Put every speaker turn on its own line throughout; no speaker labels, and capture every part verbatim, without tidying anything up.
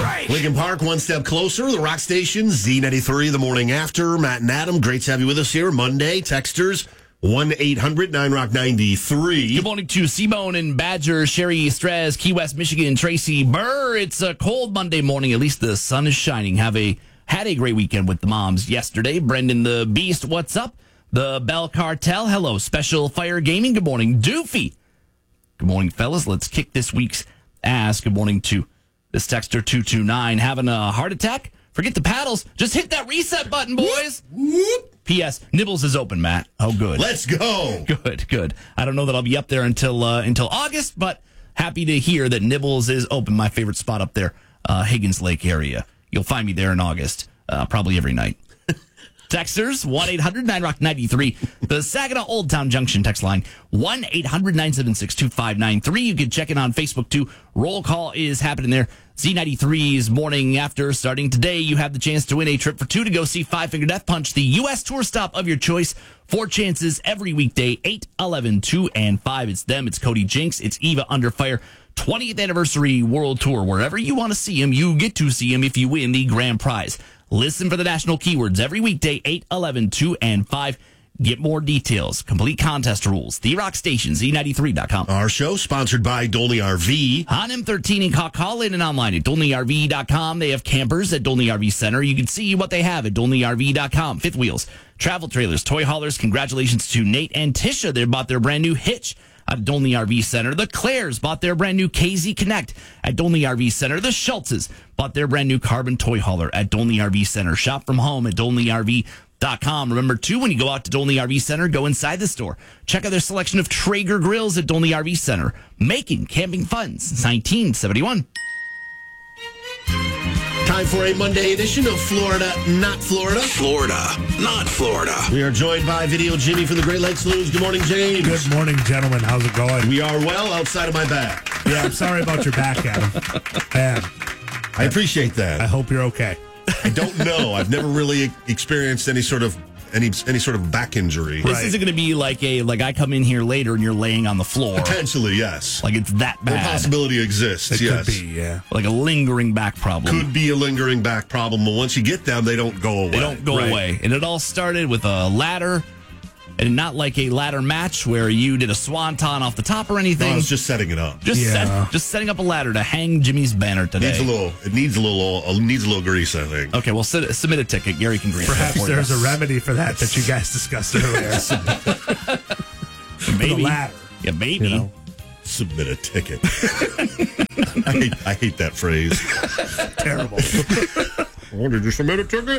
break.
Lincoln Park, one step closer. The Rock Station, Z ninety-three, the morning after. Matt and Adam, great to have you with us here. Monday, texters, one eight hundred nine rock ninety-three.
Good morning to Seabone and Badger, Sherry Strez, Key West, Michigan, Tracy Burr. It's a cold Monday morning. At least the sun is shining. Have a had a great weekend with the moms yesterday. Brendan the Beast, what's up? The Bell Cartel, hello. Special Fire Gaming, good morning. Doofy. Good morning, fellas. Let's kick this week's ass. Good morning to this texter two two nine. Having a heart attack? Forget the paddles. Just hit that reset button, boys. P S. Nibbles is open, Matt. Oh, good.
Let's go.
Good, good. I don't know that I'll be up there until uh, until August, but happy to hear that Nibbles is open. My favorite spot up there, uh, Higgins Lake area. You'll find me there in August, uh, probably every night. Texters, one eight hundred nine rock ninety-three. The Saginaw Old Town Junction text line, one eight hundred nine seven six two five nine three. You can check it on Facebook, too. Roll call is happening there. Z ninety-three's morning after. Starting today, you have the chance to win a trip for two to go see Five Finger Death Punch, the U S tour stop of your choice. Four chances every weekday, eight, eleven, two, and five. It's them. It's Cody Jinks. It's Eva Under Fire. twentieth Anniversary World Tour. Wherever you want to see him, you get to see him if you win the grand prize. Listen for the national keywords every weekday, eight, eleven, two, and five. Get more details. Complete contest rules. The Rock Station, Z ninety-three dot com.
Our show sponsored by Dolney R V.
On M thirteen in Call in and online at Dolney R V dot com. They have campers at Dolney R V Center. You can see what they have at Dolney R V dot com. Fifth wheels, travel trailers, toy haulers. Congratulations to Nate and Tisha. They bought their brand new hitch at Dolney R V Center. The Claires bought their brand new K Z Connect at Dolney R V Center. The Schultzes bought their brand new Carbon Toy Hauler at Dolney R V Center. Shop from home at Dolney R V dot com. Remember, too, when you go out to Dolney R V Center, go inside the store. Check out their selection of Traeger grills at Dolney R V Center. Making camping fun since nineteen seventy-one.
Time for a Monday edition of Florida, Not Florida.
Florida, not Florida.
We are joined by Video Jimmy from the Great Lakes Saloons. Good morning, James.
Good morning, gentlemen. How's it going?
We are well outside of my back.
Yeah, I'm sorry about your back, Adam. Man,
I appreciate that.
I hope you're okay.
I don't know. I've never really experienced any sort of any any sort of back injury.
This
Right.
isn't going to be like a like I come in here later and you're laying on the floor.
Potentially, yes.
Like it's that
The
bad.
possibility exists,
It
yes.
could be, yeah.
Like a lingering back problem.
Could be a lingering back problem, but once you get them, they don't go away.
They don't go
Right.
away. And it all started with a ladder, and not like a ladder match where you did a swanton off the top or
No,
anything.
I was just setting it up.
just,
Yeah.
set, just setting up a ladder to hang Jimmy's banner today.
Needs a little. It needs a little. Uh, needs a little grease, I think.
Okay, well, sit, submit a ticket. Gary can grant
Perhaps
that for you.
there's a remedy for that that you guys discussed earlier.
maybe.
For the ladder.
Yeah, maybe.
You know?
Submit a ticket. I, hate, I hate that phrase.
Terrible.
Oh, did you submit a ticket?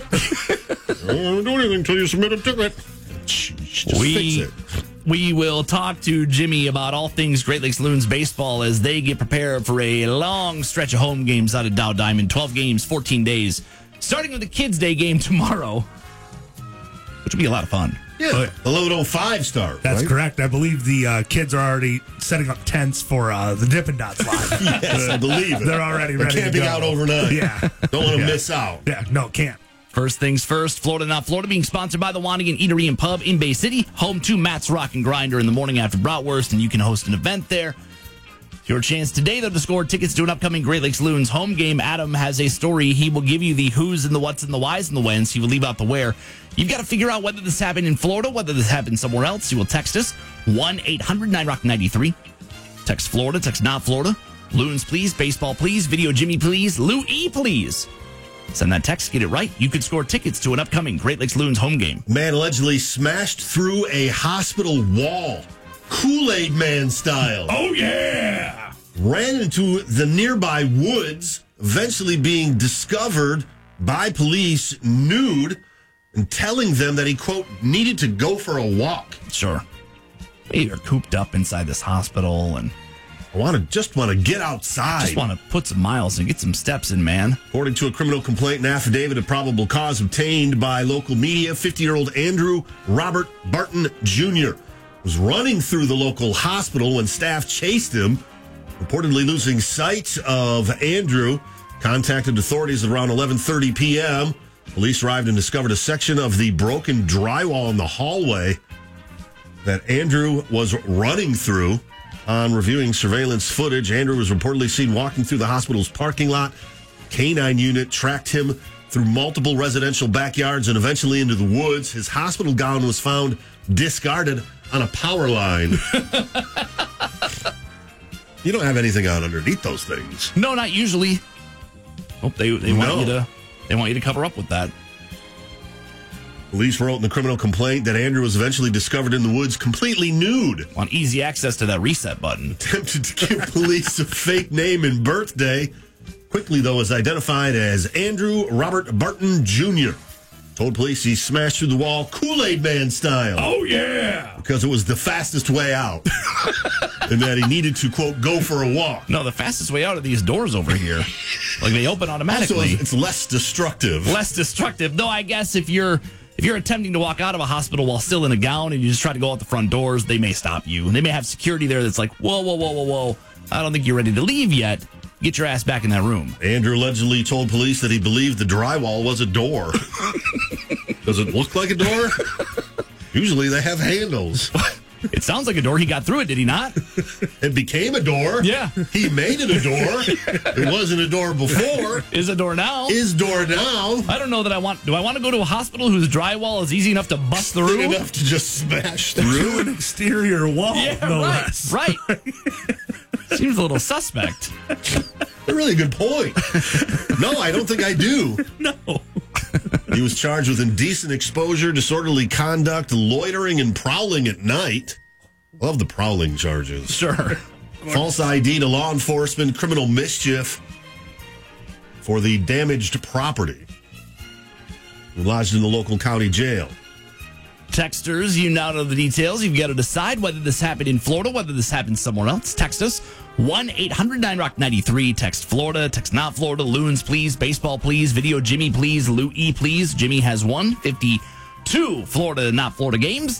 I don't do anything until you submit a ticket. Just
We-
fix it.
We will talk to Jimmy about all things Great Lakes Loons baseball as they get prepared for a long stretch of home games out of Dow Diamond. twelve games, fourteen days. Starting with the Kids' Day game tomorrow, which will be a lot of fun.
Yeah, the Lodo five start.
That's
right?
correct. I believe the uh, kids are already setting up tents for uh, the Dippin' Dots live.
Yes, I believe it.
They're already
They're
ready to
camping
go.
out overnight.
Yeah.
Don't want to
Yeah.
miss out.
Yeah, no, can't.
First things first, Florida Not Florida being sponsored by the Wanigan Eatery and Pub in Bay City, home to Matt's Rock and Grinder in the morning after Bratwurst, and you can host an event there. Your chance today, though, to score tickets to an upcoming Great Lakes Loons home game. Adam has a story. He will give you the who's and the what's and the why's and the when's. He will leave out the where. You've got to figure out whether this happened in Florida, whether this happened somewhere else. You will text us, one eight hundred nine rock ninety-three. Text Florida, text not Florida. Loons, please. Baseball, please. Video Jimmy, please. Lou E, please. Send that text, get it right. You could score tickets to an upcoming Great Lakes Loons home game.
Man allegedly smashed through a hospital wall, Kool-Aid Man style.
Oh, yeah!
Ran into the nearby woods, eventually being discovered by police nude and telling them that he, quote, needed to go for a walk.
Sure. You're cooped up inside this hospital and
I want to just want to get outside.
just want to put some miles and get some steps in, man.
According to a criminal complaint and affidavit of probable cause obtained by local media, fifty-year-old Andrew Robert Barton Junior was running through the local hospital when staff chased him, reportedly losing sight of Andrew. Contacted authorities at around eleven thirty p.m. Police arrived and discovered a section of the broken drywall in the hallway that Andrew was running through. On reviewing surveillance footage, Andrew was reportedly seen walking through the hospital's parking lot Canine unit tracked him through multiple residential backyards and eventually into the woods. His hospital gown was found discarded on a power line. You don't have anything on underneath those things.
No, not usually. Oh, they they want
No.
you to they want you to cover up with that.
Police wrote in the criminal complaint that Andrew was eventually discovered in the woods completely nude.
Want easy access to that reset button.
Attempted to give police a fake name and birthday. Quickly, though, was identified as Andrew Robert Barton Junior Told police he smashed through the wall Kool-Aid Man style.
Oh yeah.
Because it was the fastest way out. And that he needed to, quote, go for a walk.
No, the fastest way out of these doors over here. Like they open
Also,
automatically.
it's less destructive.
Less destructive. Though I guess if you're if you're attempting to walk out of a hospital while still in a gown and you just try to go out the front doors, they may stop you. And they may have security there that's like, whoa, whoa, whoa, whoa, whoa. I don't think you're ready to leave yet. Get your ass back in that room.
Andrew allegedly told police that he believed the drywall was a door. Does it look like a door? Usually they have handles.
It sounds like a door. He got through it, did he not?
It became a door.
Yeah.
He made it a door. It wasn't a door before.
Is a door now.
Is door now.
I don't know that I want. Do I want to go to a hospital whose drywall is easy enough to bust
Good
through?
enough to just smash
Through
through.
an exterior wall,
Yeah,
no
right.
less.
Right. Seems a little suspect.
A really good point. No, I don't think I do.
No.
He was charged with indecent exposure, disorderly conduct, loitering, and prowling at night. Love the prowling charges.
Sure.
False I D to law enforcement, criminal mischief for the damaged property. Lodged in the local county jail.
Texters, you now know the details. You've got to decide whether this happened in Florida, whether this happened somewhere else. Text us one eight hundred nine rock ninety-three. Text Florida. Text not Florida. Loons, please. Baseball, please. Video Jimmy, please. Lou E, please. Jimmy has one fifty-two Florida, not Florida games.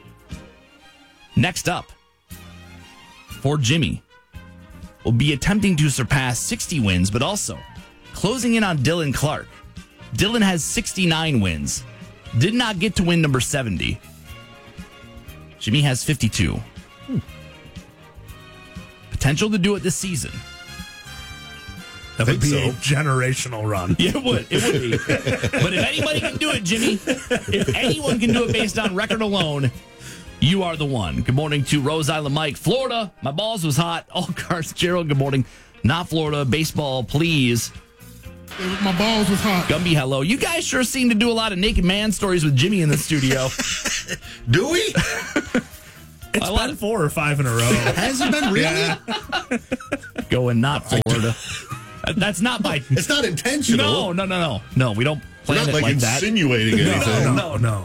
Next up, for Jimmy, will be attempting to surpass sixty wins, but also closing in on Dylan Clark. Dylan has sixty-nine wins. Did not get to win number seventy. Jimmy has fifty-two. Hmm. Potential to do it this season.
That would
Think
be
so.
a generational run.
Yeah, it would. It would be. But if anybody can do it, Jimmy, if anyone can do it based on record alone, you are the one. Good morning to Rose Island Mike. Florida, my balls was hot. All cars, Gerald, good morning. Not Florida. Baseball, please.
My balls was hot.
Gumby, hello. You guys sure seem to do a lot of naked man stories with Jimmy in the studio.
Do we?
It's
I
been four or five in a row.
Has it been really?
Yeah.
Going not Florida. That's not by...
It's not intentional.
No, no, no, no. No, we don't
We're
plan
not
it
like,
like that.
insinuating anything.
No, no, no.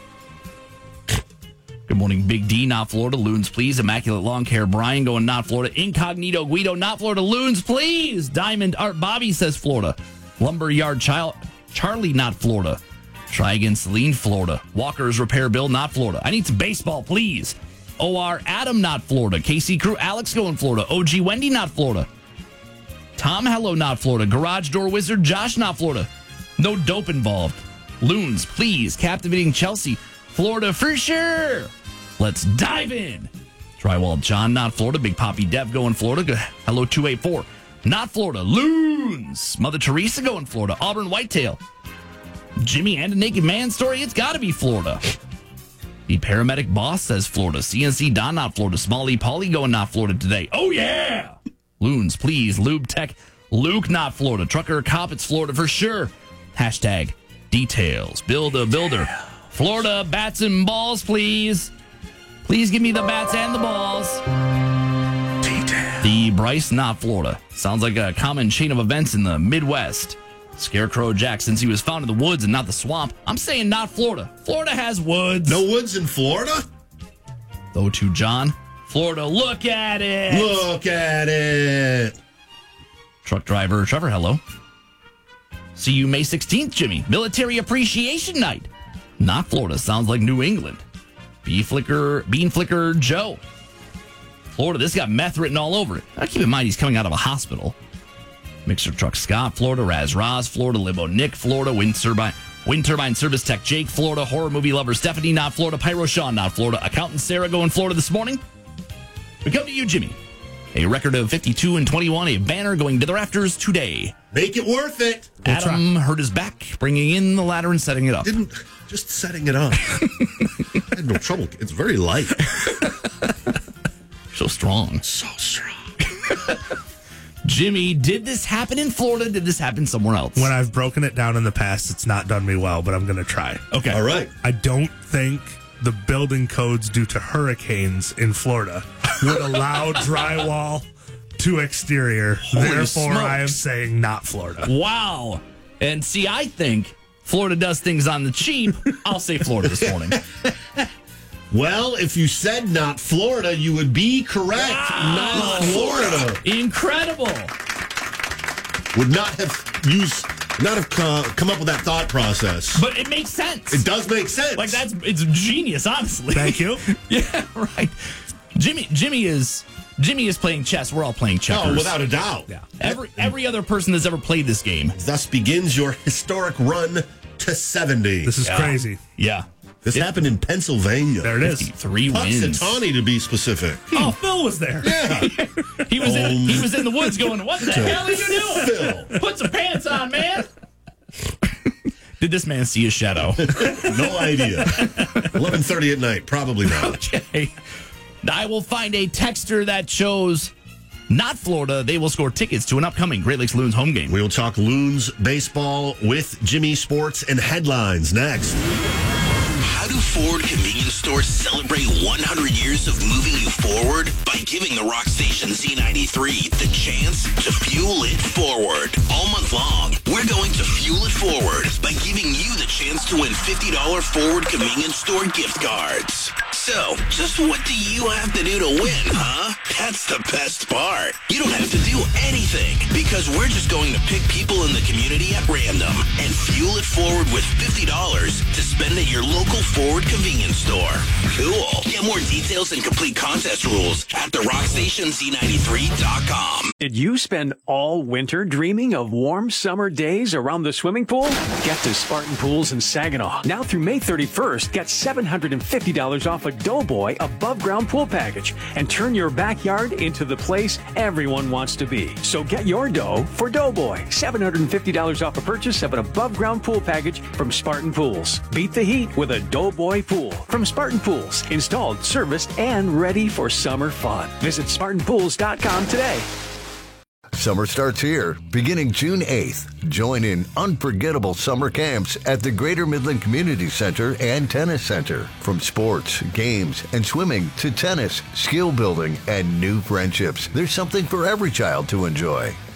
Good morning, Big D, not Florida. Loons, please. Immaculate Lawn Care. Brian going not Florida. Incognito Guido, not Florida. Loons, please. Diamond Art Bobby says Florida. Lumberyard Child Charlie, not Florida. Try again, Celine, Florida. Walker's Repair Bill, not Florida. I need some baseball, please. O R Adam, not Florida. K C Crew, Alex going Florida. O G Wendy, not Florida. Tom, hello, not Florida. Garage Door Wizard, Josh, not Florida. No dope involved. Loons, please. Captivating Chelsea, Florida for sure. Let's dive in. Drywall John, not Florida. Big Poppy Dev going Florida. Go- Hello, two eight four. Not Florida. Loons. Mother Teresa going Florida. Auburn Whitetail. Jimmy and a Naked Man story. It's got to be Florida. The paramedic boss says Florida. C N C Don, not Florida. Smalley Polly going not Florida today. Oh, yeah. Loons, please. Lube Tech. Luke, not Florida. Trucker Cop, it's Florida for sure. Hashtag details. Build a builder. Florida, bats and balls, please. Please give me the bats and the balls. Detail. The Bryce, not Florida. Sounds like a common chain of events in the Midwest. Scarecrow Jack, since he was found in the woods and not the swamp, I'm saying not Florida. Florida has woods.
No woods in Florida?
Though to John, Florida, look at it.
Look at it.
Truck driver Trevor, hello. See you May sixteenth, Jimmy. Military Appreciation Night. Not Florida. Sounds like New England. Bee Flicker, Bean Flicker Joe. Florida, this got meth written all over it. Now keep in mind he's coming out of a hospital. Mixer Truck Scott, Florida. Raz Roz, Florida. Limo Nick, Florida. Wind Turbine, Wind Turbine Service Tech Jake, Florida. Horror Movie Lover Stephanie, not Florida. Pyro Sean, not Florida. Accountant Sarah going Florida this morning. We come to you, Jimmy. A record of fifty-two and twenty-one, a banner going to the rafters today.
Make it worth it.
Adam hurt his back, bringing in the ladder and setting it up.
Didn't just setting it up. I had no trouble. It's very light.
So strong.
So strong.
Jimmy, did this happen in Florida? Did this happen somewhere else?
When I've broken it down in the past, it's not done me well, but I'm going to try.
Okay.
All right.
I don't think the building codes due to hurricanes in Florida would allow drywall to exterior.
Holy
Therefore, I am
smokes.
saying not Florida.
Wow. And see, I think Florida does things on the cheap. I'll say Florida this morning.
Well, if you said not Florida, you would be correct.
Wow.
Not Florida.
Incredible.
Would not have used, not have co- come up with that thought process.
But it makes sense.
It does make sense.
Like, that's, it's genius, honestly.
Thank you.
Yeah, right. Jimmy, Jimmy is, Jimmy is playing chess. We're all playing checkers.
Oh, without a doubt.
Yeah.
Every, every other person that's ever played this game.
Thus begins your historic run to seventy.
This is
Yeah.
crazy.
Yeah.
This happened in Pennsylvania.
There it is.
Three wins.
Punxsutawney, to be specific.
Oh, Phil was there.
Yeah.
He was in,
Um,
he was in the woods going, what the hell are you doing?
Phil.
Put some pants on, man. Did this man see a shadow?
No idea. eleven thirty at night. Probably not.
Okay. I will find a texter that shows not Florida. They will score tickets to an upcoming Great Lakes Loons home game.
We'll talk Loons baseball with Jimmy Sports and headlines next.
How do Ford convenience stores celebrate one hundred years of moving you forward? By giving the rock station Z ninety-three the chance to fuel it forward. All month long, we're going to fuel it forward by giving you the chance to win fifty dollars Ford convenience store gift cards. So, just what do you have to do to win, huh? That's the best part. You don't have to do anything because we're just going to pick people in the community at random and fuel it forward with fifty dollars to spend at your local Ford convenience store. Cool. Get more details and complete contest rules at the rock station Z ninety-three dot com.
Did you spend all winter dreaming of warm summer days around the swimming pool? Get to Spartan Pools in Saginaw. Now through May thirty-first, get seven hundred fifty dollars off a Doughboy above ground pool package and turn your backyard into the place everyone wants to be. So get your dough for Doughboy. seven hundred fifty dollars off a purchase of an above ground pool package from Spartan Pools. Beat the heat with a Doughboy pool from Spartan Pools. Installed, serviced, and ready for summer fun. Visit Spartan Pools dot com today.
Summer starts here, beginning June eighth. Join in unforgettable summer camps at the Greater Midland Community Center and Tennis Center. From sports, games, and swimming to tennis, skill building, and new friendships, there's something for every child to enjoy.